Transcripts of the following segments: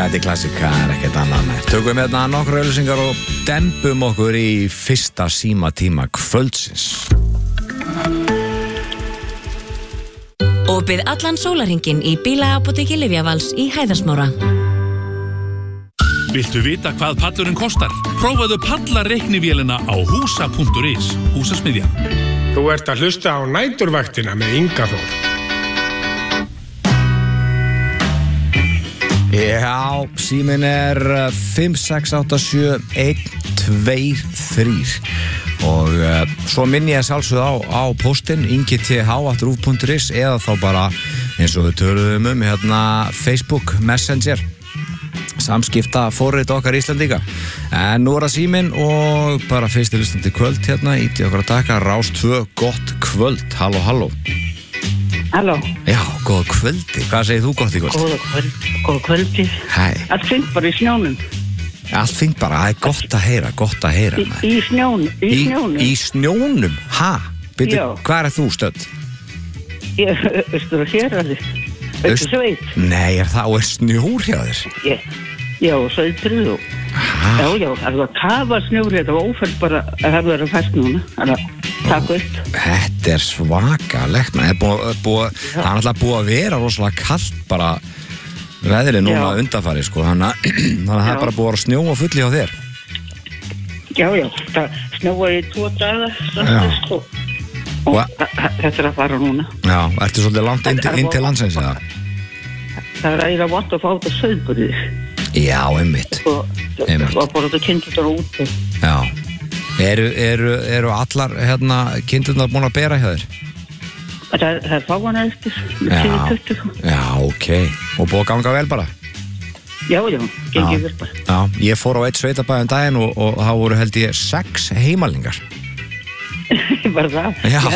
Þetta klassika, ekkert annað með. Tökum hérna nokkru auglýsingar og dembum okkur í fyrsta símatíma kvöldsins. Opið allan sólarhringinn í bílaapóteki Lyfjavals í Hæðarsmára. Viltu vita hvað pallurinn kostar? Prófaðu pallareiknivélina á húsa.is. Húsasmiðja. Þú ert að hlusta á næturvaktina með Inga Þór. Já, síminn 5687123 og svo minni ég sjálfsögðu á póstinn ingith@rúv.is eða þá bara eins og við töluðum hérna Facebook Messenger samskipta forrit okkar Íslandíka. En nú það síminn og bara fyrst í listandi kvöld hérna íti okkar að taka Rás 2 gott kvöld. Halló, halló. Halló. Já, góða kvöldi. Hvað segir þú gott í kvöld? Góða kvöldi. Hæ. Allt fint bara í snjónum. Allt fint bara, það gott að heyra. Í snjónum. Í snjónum? Ha? Byrju, hvað þú stödd? Ég austur á Héraði. Austur sveit. Nei, það er snjór hjá þér? Já, sveitrið og... Já, það var kafa snjór, þetta var ófært bara að það verið fæst núna. Takk upp. Þetta svakalegt. Það er alltaf búið að vera rosalega kalt bara veðrið núna undanfari, sko. Þannig að það er bara búið að snjóa fulli hjá þér. Já, það snjóaði í 2 daga, sko. Og þetta að fara núna. Já, ertu svolítið langt inn til landsins, eða? Það er að vant að fá þetta sauðburðið. Já, einmitt. Það var bara þetta kindurnar úti. Já. Eru allar kindurnar búin að bera hjá þér? Það er fáana eftir. Já, ok. Og búið að ganga vel bara? Já, gengið vel bara. Já, ég fór á eitt sveitabæ daginn og það voru held ég 6 heimalingar. Bara það? Já.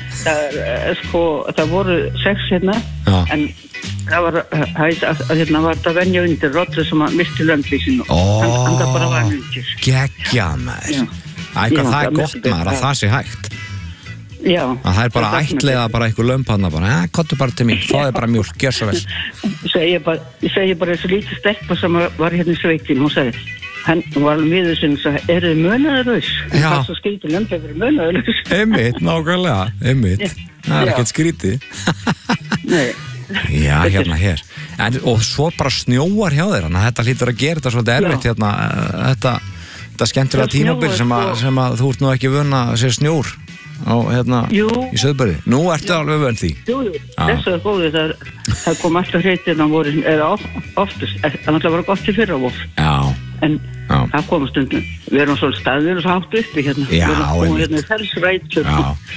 Það voru 6 hérna, en það var þetta venja undir Rodri sem að misti löndvísinu. Hann það bara var undir. Geggjað maður. Það er gott maður að það sé hægt. Já. Að það er bara ætliða bara einhver lömpanna bara, kottu bara til mín, fáðu bara mjólk, gjör svo vel. Ég segi bara þessu lítið stelpa sem var hérna í sveitin, hún sagði, hann var alveg miður sinni og sagði, eru þið munaðurlaus? Já. Það er svo skrítið lömpa fyrir munaðurlaus. Einmitt, nákvæmlega, einmitt. Það er ekkert skrítið. Nei. Já, hérna hér. Og svo bara snjóar hjá þér, þannig að þetta hlýtur að gera þetta svolítið erfitt hérna, þetta skemmtilega tímabil sem að þú ert nú ekki vön að sé snjór á hérna í Sauðburði. Nú ertu alveg vön því. Jú, þessu er góðið, það kom alltaf hreitir á voru, eða oftast, það náttúrulega var gott í fyrra vor. Já. En það kom stundum, við erum svona staðir og svo hátt uppi hérna. Já, við erum búin hérna í felsrætur.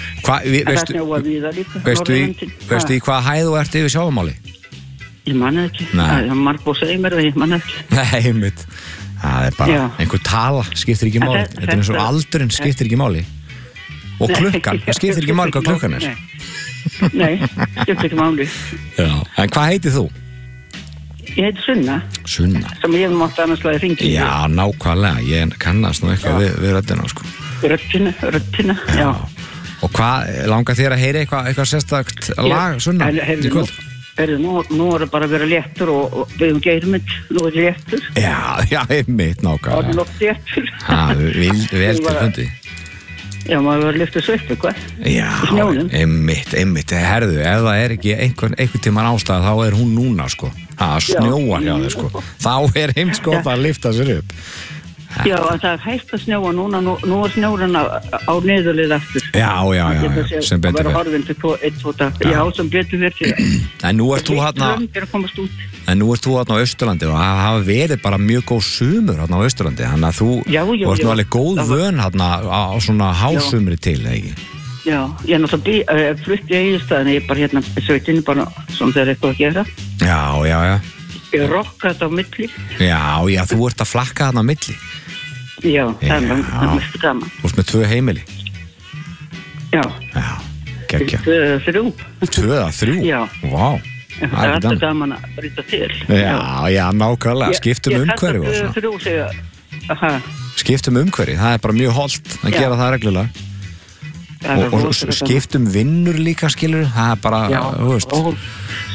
Veistu í hvað hæð þú ert yfir sjávarmáli? Ég manna ekki. Það er marg búið að segja mér það, ég manna ekki. Nei, einmitt. Það er bara einhver tala, skiptir ekki máli. Þetta er eins og aldurinn skiptir ekki máli. Og klukkan, það skiptir ekki máli hvað klukkan er. Nei, skiptir ekki máli. Já, en hvað heitir þú? Ég heiti Sunna. Sunna. Sem ég mátti annars laði hringi. Já, nákvæmlega, ég kannast nú eitthvað við röddina, sko. Röddina, já. Og hvað, langar þér að heyra eitthvað sérstakt lag, Sunna, í kvöld? Nú er það bara að vera léttur og við geirmynd, nú er það léttur. Já, einmitt, nákvæmlega. Og lótt léttur. Vel til fundi. Já, maður verður lyftið svo upp eitthvað. Já, einmitt, herðu, ef það er ekki einhvern tímann ástæða, þá er hún núna, sko. Það snjóar hjá þér, sko. Þá er heimskott að lyfta sér upp. Já, en það er hægt að snjóa núna, nú er snjórinn á niðurlið eftir. Já, sem betur verið. Það verður horfinn til 1-2 dag. Já, sem betur verið. En nú ert þú hérna á Austurlandi og það hafa verið bara mjög góð sumur hérna á Austurlandi, þannig að þú varst nú alveg góð vön hérna á svona hásumri til, eða ekki? Já, ég er náttúrulega flutt í Egilsstaðin, ég er bara hérna í sveitinni, bara svona þegar eitthvað að gera. Já. Ég rokka þetta á milli. Já, þú ert að flakka þarna á milli. Já, það er mest gaman. Þú ert með 2 heimili. Já. Geggjað. 2 eða 3. 2 eða 3? Já. Vá. Það er alltaf gaman að brýta til. Já, nákvæmlega. Skiptum umhverfi og svona. 3 segja, Skiptum umhverfi, það er bara mjög hollt að gera það reglulega. Og skiptum vinnur líka, skilur, það er bara, þú veist.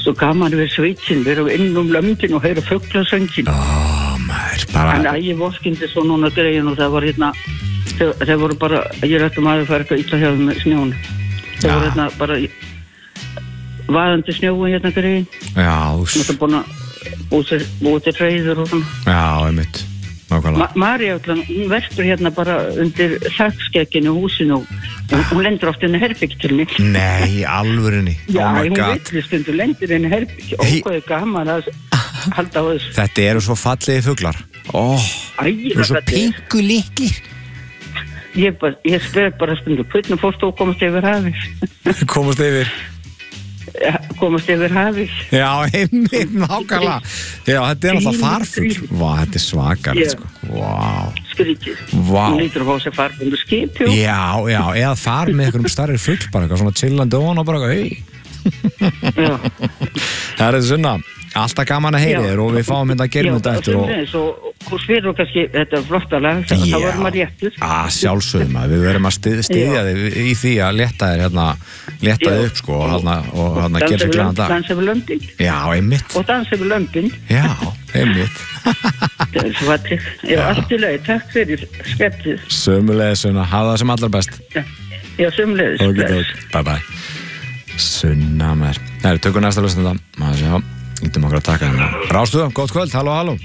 svo gaman við svitsin, við erum inn lömbin og heyra fuglasöngin. Maður, bara... En að ég vorkindi svo núna greiðin og það var þeir voru bara, ég rætti maður að fara eitthvað illa hjá með snjónu. Þeir voru bara vaðandi snjóin greiðin. Já, Það er búin að búið til hreiður og svona. Já, einmitt. Nákvæmlega. María, hún verpur bara undir þakskegginu húsinu og hún lendur oft inn í herbygg til mig. Nei, alvörinni. Já, hún vitli stundu lendur inn í herbygg og hvað gaman að halda á þessu. Þetta eru svo fallegi fuglar. Þú svo pingu litlir. Ég spyr bara stundu, hvernig fórstu að komast yfir hafið? Komast yfir? Komast yfir hafið. Já, einmitt, nákvæmlega. Já, þetta er alltaf farfugl. Vá, þetta er svakalegt, sko. Vá. Skrítið. Vá. Hún lítur að fá sér farfundu skip, jú. Já, eða far með einhverjum starri fugl, bara eitthvað svona chillandi ofan og bara eitthvað, Það er Sunna, alltaf gaman að heyri þér og við fáum að gera þetta eftir og hún spyrir kannski þetta flottalega, það var maður réttur. Sjálfsögum að við verum að styðja þig í því að létta þér létta þig upp, sko, og gera sér glæðan dag. Dansa við lömbin. Já, einmitt. Og dansa við lömbin. Já, einmitt. Það er svo allir. Já, allt í lagi, takk fyrir skemmtið. Sömuleiðis, Sunna, hafa það sem allar best. Já, sömuleiðis. Ok, bye bye. Sunna mér. Það er tökur næsta hlustanda. Maður sjá, ítum okkur að taka hérna. Rástuðum, gótt kvöld, halló.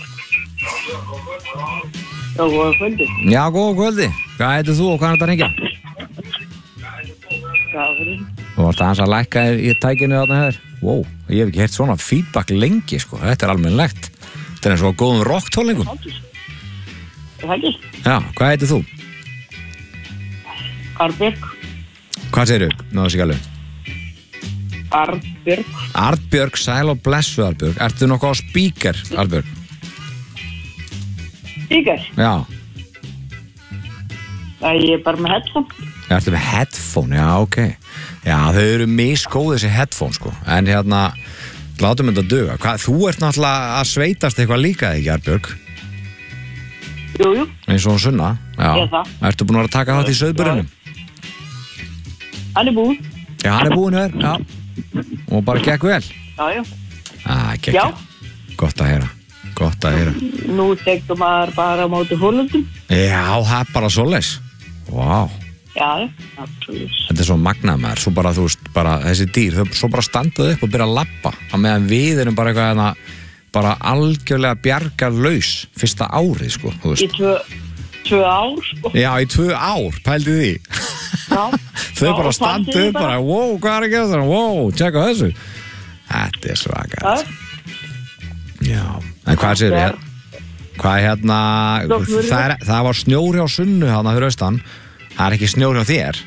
Já, góða kvöldi. Já, góða kvöldi. Hvað heitir þú og hvað er þetta að hringja? Gafurinn. Þú varst aðeins að lækka í tækinu þarna hér. Wow, ég hef ekki heyrt svona feedback lengi, sko. Þetta er almennilegt. Þetta er eins og góðum rocktólningum. Það ekki? Já, hvað heitir þú? Arnbjörg. Hvað segirðu? Náðu sig alveg. Arnbjörg. Arnbjörg, sæl og blessu Arnbjörg. Ertu nokkuð á speaker, Arnbjörg? Speaker? Já. Ég er bara með headphone. Ertu með headphone? Já, ok. Já, þau eru misgóð þessi headphone, sko. En látum þetta duga. Þú ert náttúrulega að sveitast eitthvað líka, ekki, Arnbjörg? Jú. Eins og Sunna. Já. Ég það. Ertu búin að taka þátt í sauðburðinum? Hann er búinn. Já, hann er búinn hér, já. Og bara gekk vel. Já. Gekk. Já. Gott að heyra. Nú tegum maður bara á móti Hollundum. Já, það er bara svoleiðis. Vá. Já, absolutt. Þetta er svo magnað maður, svo bara, þú veist, bara þessi dýr, þau svo bara standað upp og byrja að labba. Á meðan við erum bara eitthvað bara algjörlega bjargarlaus fyrsta árið, sko, þú veist. Í 2 ár, sko. Já, í 2 ár, pældi því. Já. Þau bara standið upp bara, wow, hvað er að gera það? Wow, tjekka þessu. Þetta er svakað. Já, en hvað séu þið? Hvað það var snjór hjá Sunnu þarna fyrir austan. Það er ekki snjór hjá þér?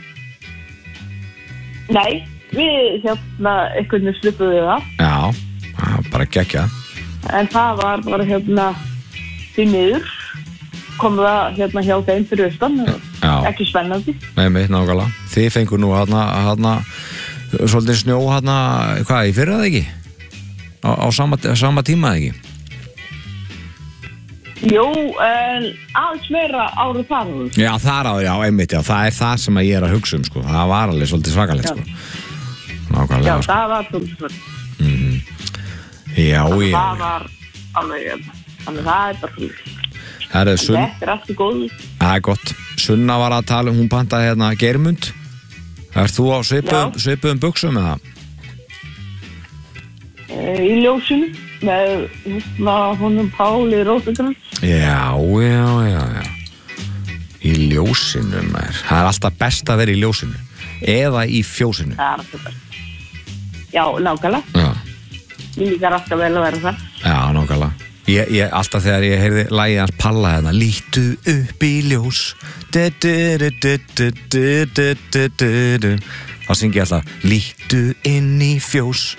Nei, við einhvern veginn sluppuðu við það. Já, bara gekkja. En það var bara því miður. Komum það hjá þeim fyrir austan. Ekki spennandi. Nei, nákvæmlega. Þið fengur nú svolítið snjó hvað, í fyrra eða ekki? Á sama tíma eða ekki? Jú, en aðeins meira árið þar. Já, einmitt, já, það er það sem ég er að hugsa sko. Það var alveg svolítið svakalegt, sko. Nákvæmlega. Já, það var svolítið svolítið. Já. Það var alveg, þannig það er bara svolítið. Þetta er allt í góðu. Það er gott. Sunna var að tala, hún pantaði Geirmund. Ert þú á svipuðum buxum með það? Í ljósinu með honum Páli Rósengrens. Já. Í ljósinu, maður. Það er alltaf best að vera í ljósinu. Eða í fjósinu. Það er alltaf best. Já, nákvæmlega. Já. Ég líkar alltaf vel að vera það. Já, nákvæmlega. Alltaf þegar ég heyrði lagið hans Palla Lítu upp í ljós þá syngi ég alltaf Lítu inn í fjós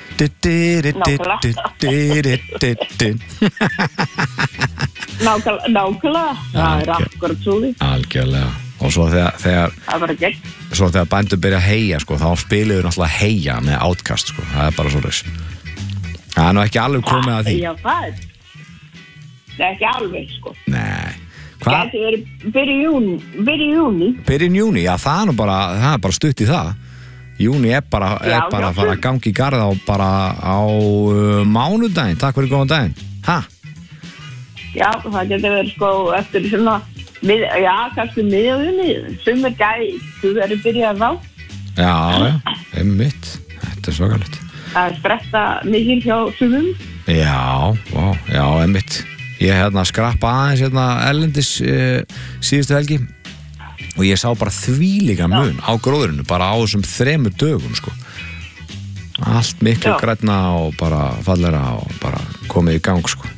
Nákvæmlega. Það er akkurat svo því. Algjörlega. Og svo þegar bændur byrja að heyja, sko, þá spiliður náttúrulega heyja með Outkast, sko. Það er bara svo þess. Það er nú ekki alveg komið að því. Já, það er ekki alveg, sko. Nei. Hvað? Það verið byrjun júni. Byrjun júni, já, það er bara stutt í það. Júni er bara að fara að gangi í garð á mánudaginn. Takk fyrir góðan daginn. Ha? Já, það getur verið sko eftir svona, kannski miðjum, sumir gætu verið byrjað á. Já, einmitt. Þetta er svakalegt. Það spretta mikil hjá sumum. Já, einmitt. Ég skrappa aðeins erlendis síðustu helgi og ég sá bara þvílíka mun á gróðurinu, bara á þessum 3 dögum, sko. Allt miklu grænna og bara fallera og bara komið í gang, sko.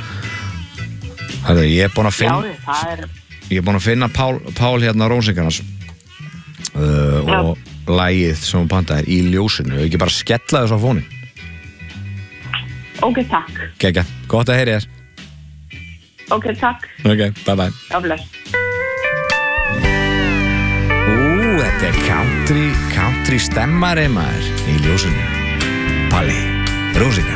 Það ég er búin að finna Pál Rósingarnas og lagið sem hún pantaði í ljósinu. Ég ekki bara skella þess á fónin. Ok, takk. Gekka, gott að heyri þér. Ok, takk. Ok, bye bye. Já, bless. Þetta er country stemmari maður í ljósinu. Palli Rósingar.